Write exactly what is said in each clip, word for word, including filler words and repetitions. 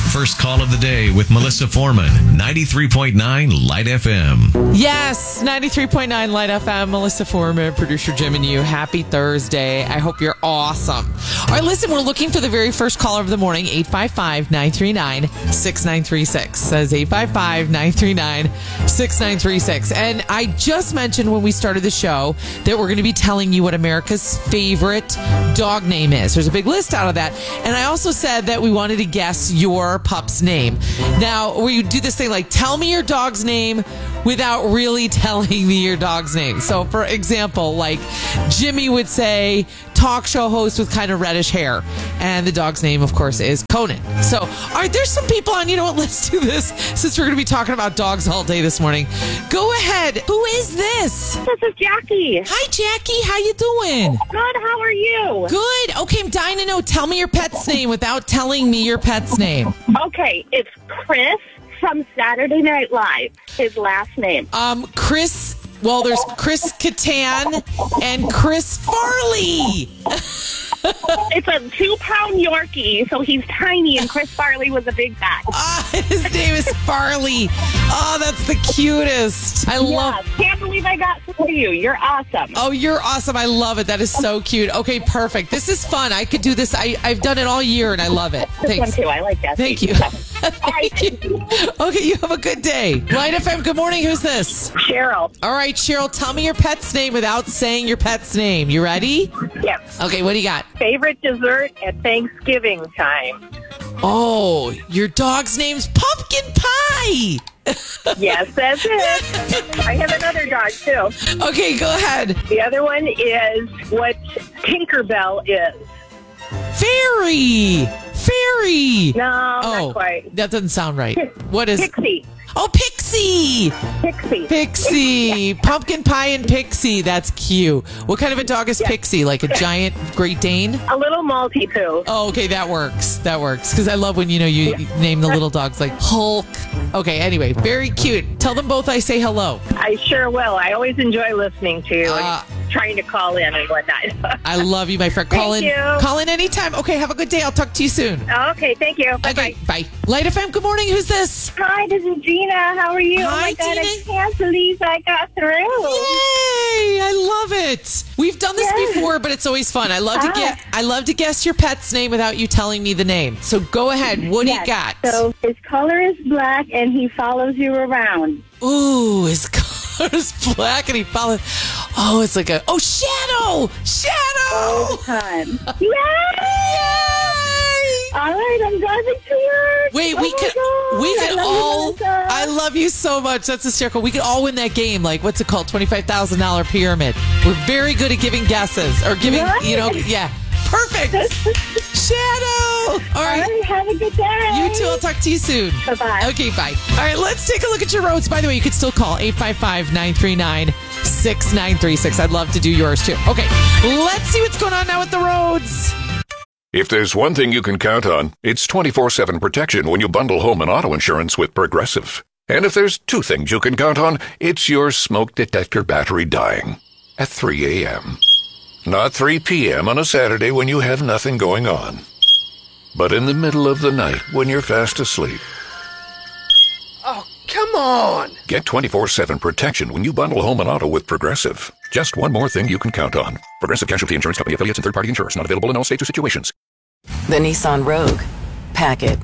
First call of the day with Melissa Foreman, ninety-three point nine Light F M. Yes, ninety-three point nine Light F M. Melissa Foreman, producer Jim and you. Happy Thursday. I hope you're awesome. All right, listen, we're looking for the very first caller of the morning, eight five five, nine three nine, six nine three six. Says eight five five, nine three nine, six nine three six. And I just mentioned when we started the show that we're going to be telling you what America's favorite dog name is. There's a big list out of that. And I also said that we wanted to guess your pup's name. Now, we do this thing like, tell me your dog's name without really telling me your dog's name. So, for example, like Jimmy would say, talk show host with kind of reddish hair. And the dog's name, of course, is Conan. So, all right, there's some people on, you know what, let's do this since we're going to be talking about dogs all day this morning. Go ahead. Who is this? This is Jackie. Hi, Jackie. How you doing? Good, how are you? Good. Okay, I'm dying to know. Tell me your pet's name without telling me your pet's name. Okay, it's Chris from Saturday Night Live, his last name. Um, Chris, well, there's Chris Kattan and Chris Farley. It's a two-pound Yorkie, so he's tiny, and Chris Farley was a big guy. Ah, his name is Farley. Oh, that's the cutest. I love Yeah, can't believe I got to know you. You're awesome. Oh, you're awesome. I love it. That is so cute. Okay, perfect. This is fun. I could do this. I, I've done it all year, and I love it. This Thanks. one, too. I like that. Thank you. Thank you. Okay, you have a good day. Light F M, good morning. Who's this? Cheryl. All right, Cheryl, tell me your pet's name without saying your pet's name. You ready? Yep. Okay, what do you got? Favorite dessert at Thanksgiving time? Oh, your dog's name's Pumpkin Pie. Yes, that's it. I have another dog, too. Okay, go ahead. The other one is what Tinkerbell is. Fairy. Fairy. No, Oh, not quite. that doesn't sound right. What is? Pixie. Oh, Pixie. Pixie. Pixie. Pumpkin Pie and Pixie. That's cute. What kind of a dog is Yeah. Pixie? Like a giant Great Dane? A little Maltipoo. Oh, okay, that works. That works. Because I love when, you know, you name the little dogs like Hulk. Okay, anyway, very cute. Tell them both I say hello. I sure will. I always enjoy listening to you Uh, and trying to call in and whatnot. I love you, my friend. Call Thank in. you. Call in anytime. Okay, have a good day. I'll talk to you soon. Okay, thank you. Bye-bye. Okay, bye. Light F M, good morning. Who's this? Hi, this is Gina. How are you? Hi, oh my God, Gina. I can't believe I got through. Yay! I love it. We've done this Yes. before, but it's always fun. I love to Ah. get. I love to guess your pet's name without you telling me the name. So go ahead. What do you got? So his color is black and he follows you around. Ooh, his color is black and he follows. Oh, it's like a. Oh, Shadow! Shadow! All the time. Yay! Yay! All right, I'm driving to work. Wait, oh we my could God. we I could love you, all. Melissa. I love you so much. That's hysterical. We could all win that game. Like, what's it called? Twenty-five thousand dollar pyramid. We're very good at giving guesses or giving. Right. You know, yeah, perfect. Shadow. All All right. right, have a good day. You too. I'll talk to you soon. Bye-bye. Okay, bye. All right, let's take a look at your roads. By the way, you could still call eight five five, nine three nine, six nine three six. I'd love to do yours too. Okay, let's see what's going on now with the roads. If there's one thing you can count on, it's twenty-four seven protection when you bundle home and auto insurance with Progressive. And if there's two things you can count on, it's your smoke detector battery dying at three a.m. Not three p.m. on a Saturday when you have nothing going on, but in the middle of the night when you're fast asleep. Oh, come on! Get twenty-four seven protection when you bundle home and auto with Progressive. Just one more thing you can count on. Progressive Casualty Insurance Company affiliates and third-party insurers. Not available in all states or situations. The Nissan Rogue. Pack it.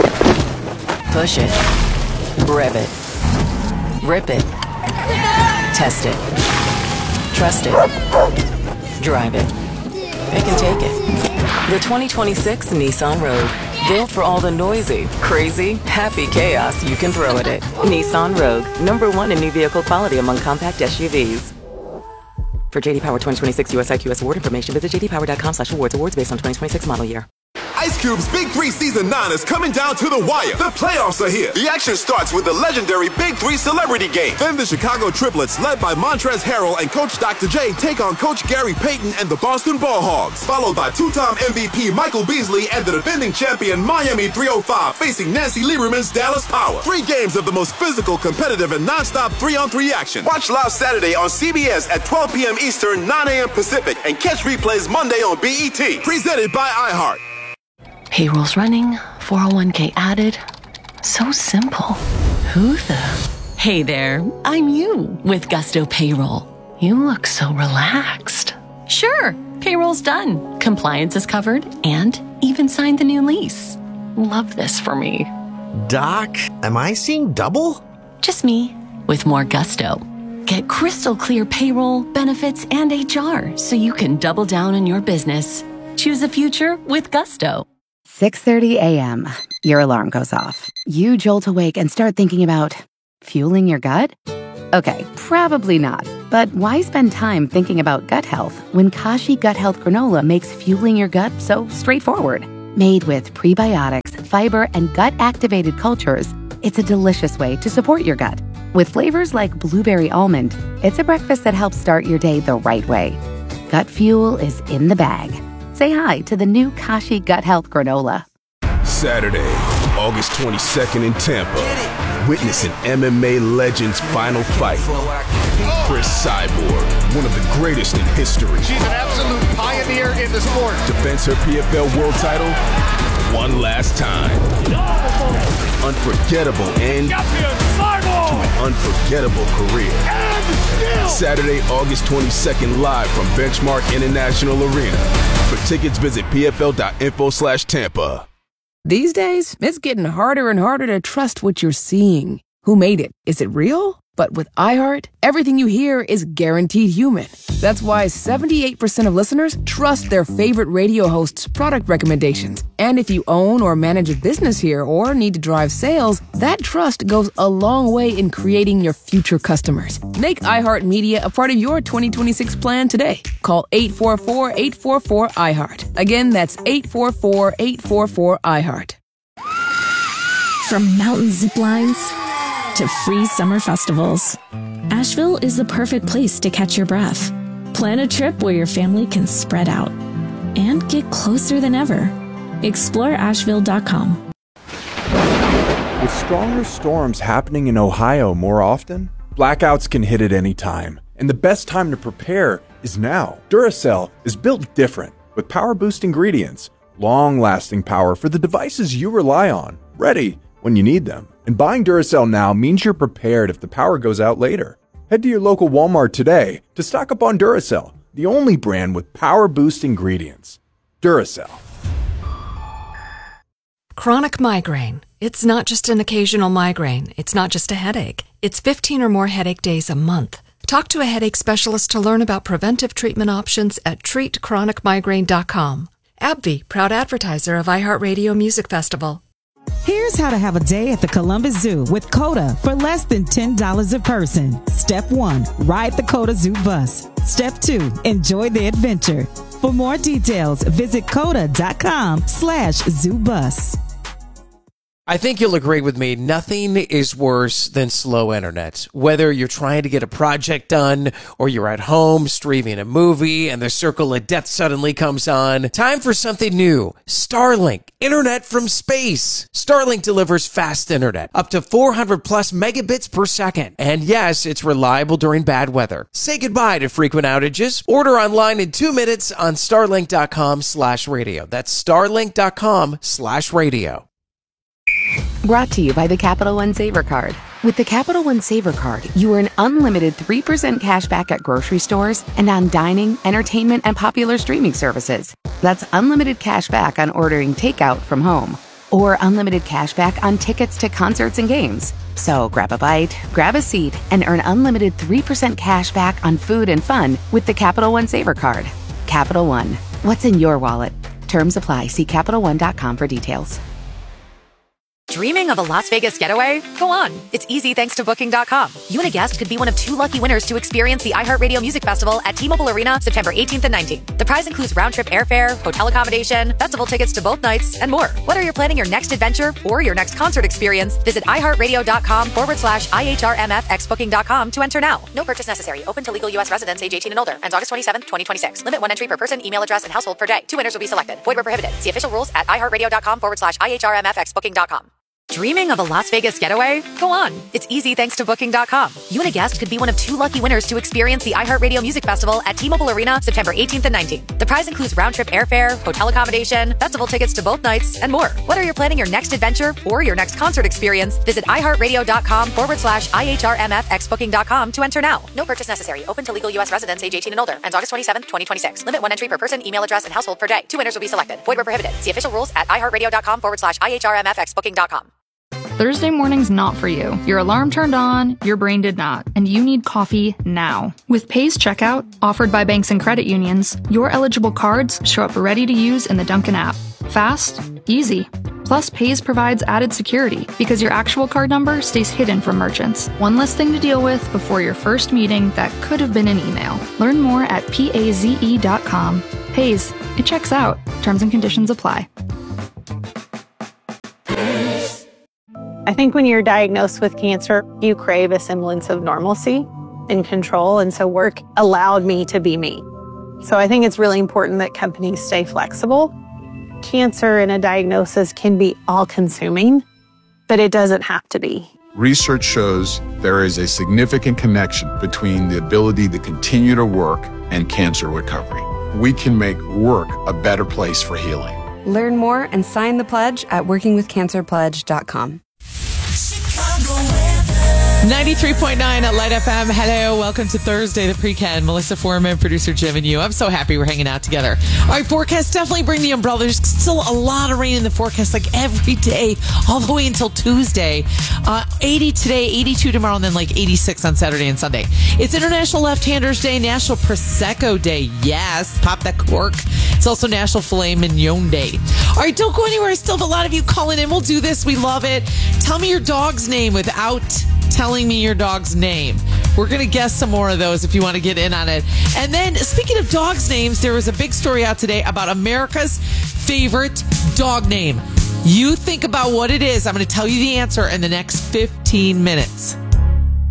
Push it. Rev it. Rip it. Test it. Trust it. Drive it. It can take it. The twenty twenty-six Nissan Rogue. Built for all the noisy, crazy, happy chaos you can throw at it. Nissan Rogue. Number one in new vehicle quality among compact S U Vs. For J D Power twenty twenty-six U S I Q S award information, visit j d power dot com slash awards. Awards based on twenty twenty-six model year. Ice Cube's Big Three Season nine is coming down to the wire. The playoffs are here. The action starts with the legendary Big Three Celebrity Game. Then the Chicago Triplets, led by Montrezl Harrell and Coach Doctor J, take on Coach Gary Payton and the Boston Ball Hogs. Followed by two-time M V P Michael Beasley and the defending champion Miami three oh five facing Nancy Lieberman's Dallas Power. Three games of the most physical, competitive, and non-stop three-on-three action. Watch live Saturday on C B S at twelve p.m. Eastern, nine a.m. Pacific, and catch replays Monday on B E T. Presented by iHeart. Payrolls running, four oh one k added. So simple. Who the? Hey there, I'm you with Gusto Payroll. You look so relaxed. Sure, payroll's done. Compliance is covered and even signed the new lease. Love this for me. Doc, am I seeing double? Just me with more gusto. Get crystal clear payroll, benefits, and H R so you can double down on your business. Choose the future with Gusto. six thirty a.m. Your alarm goes off. You jolt awake and start thinking about fueling your gut? Okay, probably not. But why spend time thinking about gut health when Kashi Gut Health Granola makes fueling your gut so straightforward? Made with prebiotics, fiber, and gut-activated cultures, it's a delicious way to support your gut. With flavors like blueberry almond, it's a breakfast that helps start your day the right way. Gut fuel is in the bag. Say hi to the new Kashi Gut Health Granola. Saturday, August twenty-second in Tampa. Witness an M M A legend's final fight. Chris Cyborg, one of the greatest in history. She's an absolute pioneer in the sport. Defends her P F L world title one last time. Unforgettable end to an unforgettable career. Saturday, August twenty-second, live from Benchmark International Arena. For tickets, visit pfl.info slash Tampa. These days, it's getting harder and harder to trust what you're seeing. Who made it? Is it real? But with iHeart, everything you hear is guaranteed human. That's why seventy-eight percent of listeners trust their favorite radio host's product recommendations. And if you own or manage a business here or need to drive sales, that trust goes a long way in creating your future customers. Make iHeart Media a part of your twenty twenty-six plan today. Call eight four four, eight four four, iHeart. Again, that's eight four four, eight four four, iHeart. From mountain zip lines to free summer festivals, Asheville is the perfect place to catch your breath. Plan a trip where your family can spread out and get closer than ever. explore asheville dot com. With stronger storms happening in Ohio more often, blackouts can hit at any time, and the best time to prepare is now. Duracell is built different, with power-boost ingredients, long-lasting power for the devices you rely on, ready when you need them. And buying Duracell now means you're prepared if the power goes out later. Head to your local Walmart today to stock up on Duracell, the only brand with power boost ingredients. Duracell. Chronic migraine. It's not just an occasional migraine. It's not just a headache. It's fifteen or more headache days a month. Talk to a headache specialist to learn about preventive treatment options at treat chronic migraine dot com. AbbVie, proud advertiser of iHeartRadio Music Festival. Here's how to have a day at the Columbus Zoo with COTA for less than ten dollars a person. Step one, ride the COTA Zoo bus. Step two, enjoy the adventure. For more details, visit coda.com slash zoo bus. I think you'll agree with me. Nothing is worse than slow internet. Whether you're trying to get a project done or you're at home streaming a movie and the circle of death suddenly comes on. Time for something new. Starlink. Internet from space. Starlink delivers fast internet. Up to four hundred plus megabits per second. And yes, it's reliable during bad weather. Say goodbye to frequent outages. Order online in two minutes on starlink.com slash radio. That's starlink.com slash radio. Brought to you by the Capital One Saver Card. With the Capital One Saver Card, you earn unlimited three percent cash back at grocery stores and on dining, entertainment, and popular streaming services. That's unlimited cash back on ordering takeout from home. Or unlimited cash back on tickets to concerts and games. So grab a bite, grab a seat, and earn unlimited three percent cash back on food and fun with the Capital One Saver Card. Capital One. What's in your wallet? Terms apply. See Capital One dot com for details. Dreaming of a Las Vegas getaway? Go on. It's easy thanks to Booking dot com. You and a guest could be one of two lucky winners to experience the iHeartRadio Music Festival at T-Mobile Arena September eighteenth and nineteenth. The prize includes round-trip airfare, hotel accommodation, festival tickets to both nights, and more. Whether you're planning your next adventure or your next concert experience, visit iHeartRadio.com forward slash IHRMF Booking dot com to enter now. No purchase necessary. Open to legal U S residents age eighteen and older. Ends August twenty-seventh, twenty twenty-six. Limit one entry per person, email address, and household per day. Two winners will be selected. Void where prohibited. See official rules at iHeartRadio.com forward slash IHRMF Booking dot com. Dreaming of a Las Vegas getaway? Go on. It's easy thanks to Booking dot com. You and a guest could be one of two lucky winners to experience the iHeartRadio Music Festival at T-Mobile Arena September eighteenth and nineteenth. The prize includes round-trip airfare, hotel accommodation, festival tickets to both nights, and more. Whether you're planning your next adventure or your next concert experience, visit iHeartRadio.com forward slash IHRMFX Booking dot com to enter now. No purchase necessary. Open to legal U S residents age eighteen and older. Ends August twenty-seventh, twenty twenty-six. Limit one entry per person, email address, and household per day. Two winners will be selected. Void where prohibited. See official rules at iHeartRadio.com forward slash IHRMFX Booking dot com. Thursday morning's not for you. Your alarm turned on, your brain did not, and you need coffee now. With Pay's Checkout, offered by banks and credit unions, your eligible cards show up ready to use in the Dunkin' app. Fast, easy. Plus, Pay's provides added security because your actual card number stays hidden from merchants. One less thing to deal with before your first meeting that could have been an email. Learn more at paze dot com. Pay's, it checks out. Terms and conditions apply. I think when you're diagnosed with cancer, you crave a semblance of normalcy and control. And so work allowed me to be me. So I think it's really important that companies stay flexible. Cancer and a diagnosis can be all-consuming, but it doesn't have to be. Research shows there is a significant connection between the ability to continue to work and cancer recovery. We can make work a better place for healing. Learn more and sign the pledge at working with cancer pledge dot com. ninety-three point nine at Light F M. Hello, welcome to Thursday, the pre-Ken. Melissa Foreman, producer Jim, and you. I'm so happy we're hanging out together. All right, forecast, definitely bring the umbrella. There's still a lot of rain in the forecast, like every day, all the way until Tuesday. Uh, eighty today, eighty-two tomorrow, and then like eighty-six on Saturday and Sunday. It's International Left-Handers Day, National Prosecco Day. Yes, pop that cork. It's also National Filet Mignon Day. All right, don't go anywhere. I still have a lot of you calling in. We'll do this. We love it. Tell me your dog's name without telling me your dog's name. We're going to guess some more of those if you want to get in on it. And then, speaking of dogs' names, there was a big story out today about America's favorite dog name. You think about what it is. I'm going to tell you the answer in the next fifteen minutes.